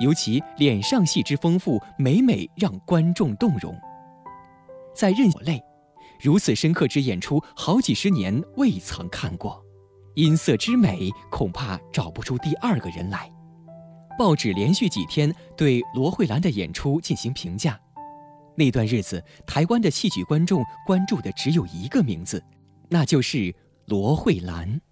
尤其脸上戏之丰富，每每让观众动容。在任泪，如此深刻之演出，好几十年未曾看过。音色之美，恐怕找不出第二个人来。报纸连续几天对罗慧兰的演出进行评价。那段日子，台湾的戏曲观众关注的只有一个名字，那就是罗慧兰。